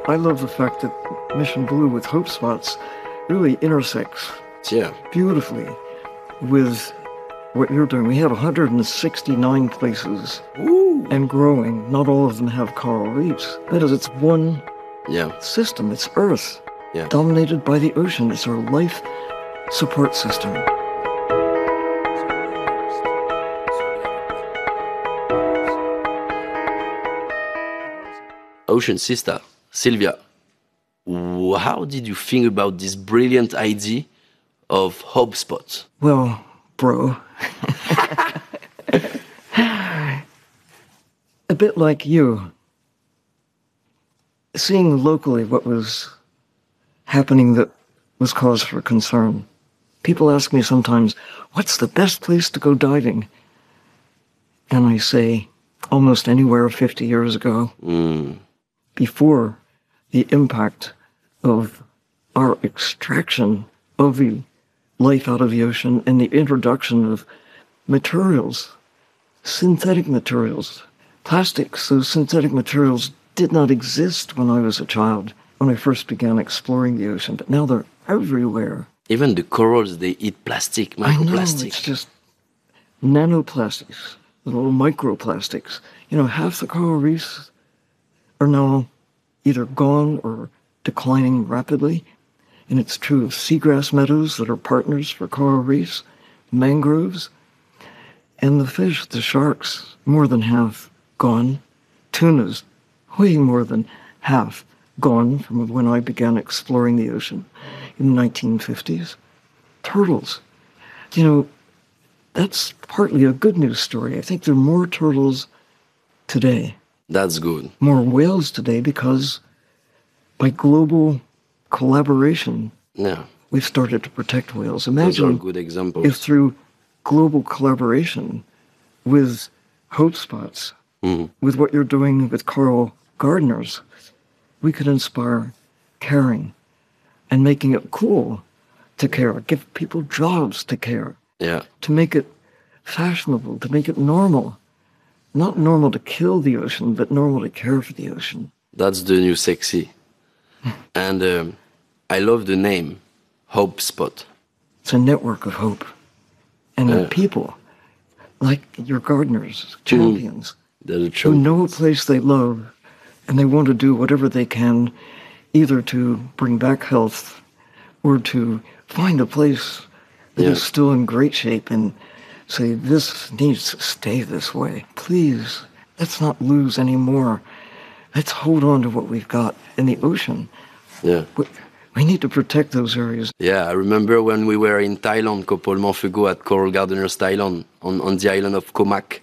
I love the fact that Mission Blue with Hope Spots really intersects beautifully with what you're doing. We have 169 places and growing. Not all of them have coral reefs. That is, it's one system. It's Earth, dominated by the ocean. It's our life support system. Ocean sister, Sylvia, how did you think about this brilliant idea of Hope Spot? Well, bro, a bit like you, seeing locally what was happening that was cause for concern. People ask me sometimes, what's the best place to go diving? And I say, almost anywhere 50 years ago. Before the impact of our extraction of the life out of the ocean and the introduction of materials, synthetic materials, plastics. Those synthetic materials did not exist when I was a child, when I first began exploring the ocean, but now they're everywhere. Even the corals, they eat plastic, microplastic. I know, it's just nanoplastics, little microplastics. You know, half the coral reefs are now either gone or declining rapidly. And it's true of seagrass meadows that are partners for coral reefs, mangroves, and the fish, the sharks, more than half gone. Tunas, way more than half gone from when I began exploring the ocean in the 1950s. Turtles, you know, that's partly a good news story. I think there are more turtles today. That's good. More whales today because by global collaboration, we've started to protect whales. Imagine those are good examples. If through global collaboration with Hope Spots, with what you're doing with coral gardeners, we could inspire caring and making it cool to care, give people jobs to care, to make it fashionable, to make it normal. Not normal to kill the ocean, but normal to care for the ocean. That's the new sexy. And I love the name, Hope Spot. It's a network of hope. And the people, like your gardeners, champions, who know a place they love, and they want to do whatever they can, either to bring back health or to find a place that is still in great shape and say, this needs to stay this way. Please, let's not lose any more. Let's hold on to what we've got in the ocean. We need to protect those areas. Yeah, I remember when we were in Thailand, Kopol Montfego at Coral Gardeners Thailand, on the island of Komak.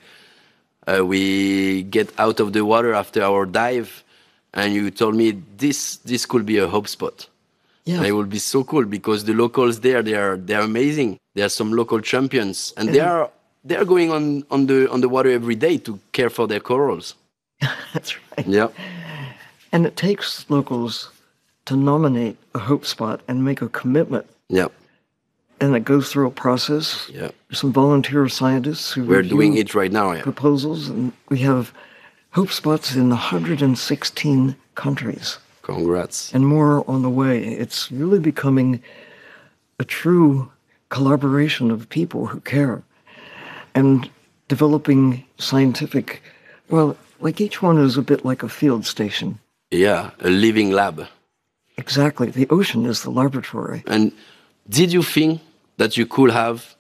We get out of the water after our dive, and you told me this could be a Hope Spot. Yeah. And it will be so cool because the locals there, they're amazing. There are some local champions, and they are going on the water every day to care for their corals. That's right. Yeah. And it takes locals to nominate a Hope Spot and make a commitment. Yeah. And it goes through a process. Yeah. There's some volunteer scientists who we're doing it right now. Yeah. Proposals, and we have Hope Spots in 116 countries. Congrats. And more on the way. It's really becoming a true collaboration of people who care and developing scientific, well, like each one is a bit like a field station. Yeah, a living lab. Exactly. The ocean is the laboratory. And did you think that you could have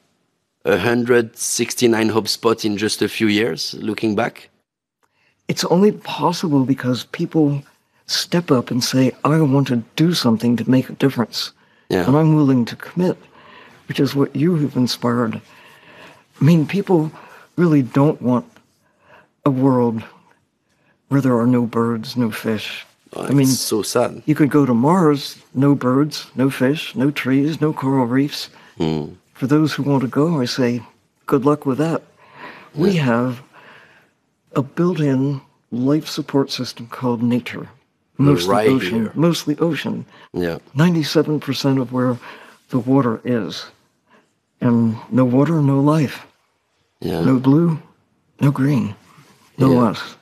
169 Hope Spots in just a few years, looking back? It's only possible because people step up and say, I want to do something to make a difference. Yeah. And I'm willing to commit, which is what you have inspired. I mean, people really don't want a world where there are no birds, no fish. I mean, it's so sad. You could go to Mars, no birds, no fish, no trees, no coral reefs. For those who want to go, I say, good luck with that. We have a built-in life support system called nature. Mostly ocean. Yeah. 97% of where the water is. And no water, no life. Yeah. No blue, no green, no us.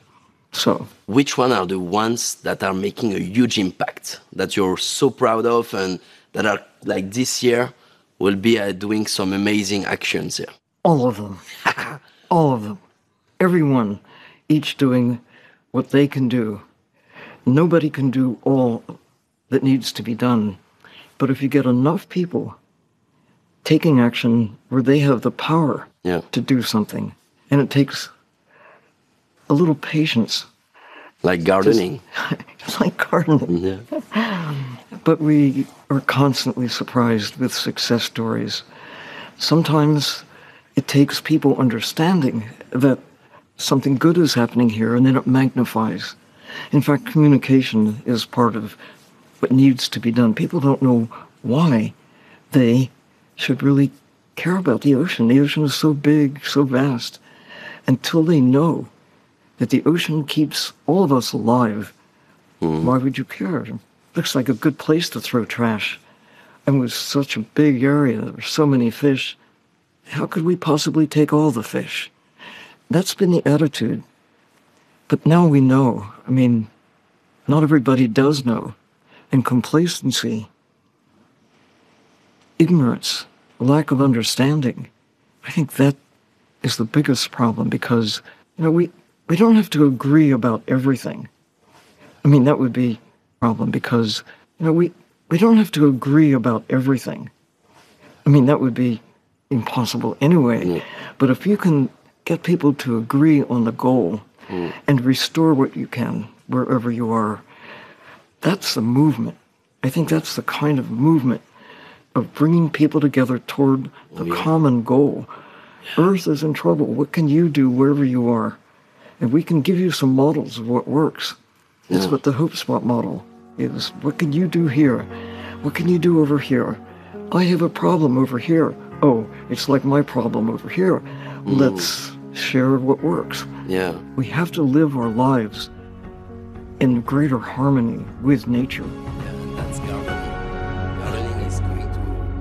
So, which one are the ones that are making a huge impact that you're so proud of and that are like this year will be doing some amazing actions here? all of them. All of them. Everyone, each doing what they can do. Nobody can do all that needs to be done. But if you get enough people taking action where they have the power to do something, and it takes a little patience. Like gardening. It's like gardening. Yeah. But we are constantly surprised with success stories. Sometimes it takes people understanding that something good is happening here, and then it magnifies. In fact, communication is part of what needs to be done. People don't know why they should really care about the ocean. The ocean is so big, so vast. Until they know that the ocean keeps all of us alive, why would you care? It looks like a good place to throw trash. And with such a big area, there are so many fish, how could we possibly take all the fish? That's been the attitude. But now we know. I mean, not everybody does know. And complacency, ignorance, lack of understanding, I think that is the biggest problem, because, we don't have to agree about everything. I mean, that would be a problem, because, we don't have to agree about everything. I mean, that would be impossible anyway. But if you can get people to agree on the goal and restore what you can wherever you are, that's the movement. I think that's the kind of movement of bringing people together toward the common goal. Earth is in trouble. What can you do wherever you are? And we can give you some models of what works. It's what the Hope Spot model is. What can you do here? What can you do over here? I have a problem over here. Oh, it's like my problem over here. Let's share what works. Yeah. We have to live our lives in greater harmony with nature.